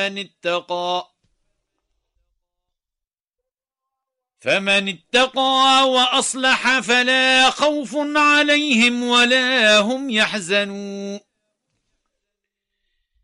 اتقى فمن اتقى وأصلح فلا خوف عليهم ولا هم يحزنون